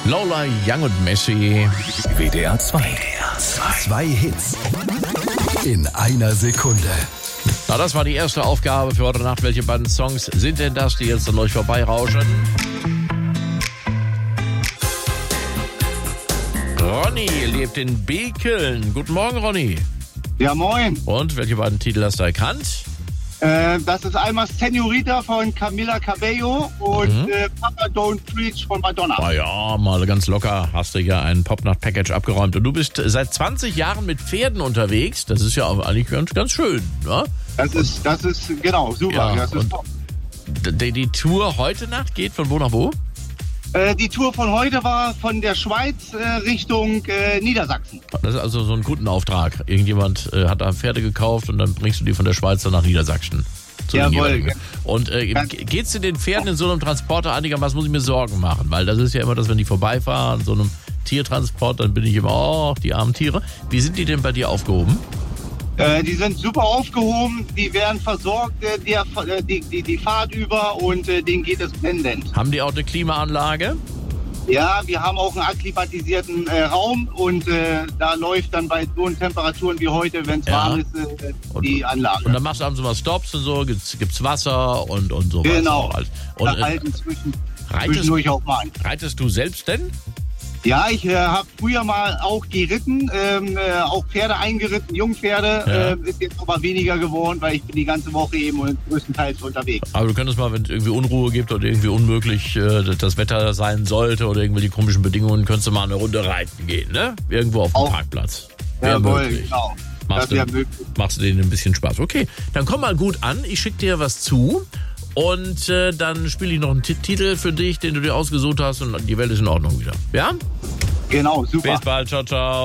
Lola Young und Messi. WDR 2. Zwei Hits in einer Sekunde. Na, das war die erste Aufgabe für heute Nacht. Welche beiden Songs sind denn das, die jetzt an euch vorbeirauschen? Ronny lebt in Bekeln. Guten Morgen, Ronny. Ja, moin. Und welche beiden Titel hast du erkannt? Das ist einmal Senorita von Camila Cabello und Papa Don't Preach von Madonna. Ah ja, mal ganz locker hast du ja ein Popnacht-Package abgeräumt. Und du bist seit 20 Jahren mit Pferden unterwegs. Das ist ja auch eigentlich ganz schön, ne? Das ist genau, super. Ja, das ist top. Die Tour heute Nacht geht von wo nach wo? Die Tour von heute war von der Schweiz Richtung Niedersachsen. Das ist also so ein guten Auftrag. Irgendjemand hat da Pferde gekauft und dann bringst du die von der Schweiz dann nach Niedersachsen. Jawohl. Und geht's in den Pferden in so einem Transporter einigermaßen, muss ich mir Sorgen machen, weil das ist ja immer das, wenn die vorbeifahren, so einem Tiertransport, dann bin ich immer, die armen Tiere. Wie sind die denn bei dir aufgehoben? Die sind super aufgehoben, die werden versorgt die Fahrt über und denen geht es blendend. Haben die auch eine Klimaanlage? Ja, wir haben auch einen akklimatisierten Raum und da läuft dann bei so Temperaturen wie heute, wenn es warm ist, die Anlage. Und dann machst du abends mal Stops und so, gibt's Wasser und sowas. Genau, und da halten zwischendurch auch mal ein. Reitest du selbst denn? Ja, ich habe früher mal auch geritten, auch Pferde eingeritten, Jungpferde, ist jetzt aber weniger geworden, weil ich bin die ganze Woche eben größtenteils unterwegs. Aber du könntest mal, wenn es irgendwie Unruhe gibt oder irgendwie unmöglich das Wetter sein sollte oder irgendwelche komischen Bedingungen, könntest du mal eine Runde reiten gehen, ne? Irgendwo auf dem Parkplatz. Jawohl, genau. Machst du denen ein bisschen Spaß. Okay, dann komm mal gut an, ich schicke dir was zu. Und dann spiele ich noch einen Titel für dich, den du dir ausgesucht hast und die Welt ist in Ordnung wieder. Ja? Genau, super. Bis bald, ciao, ciao.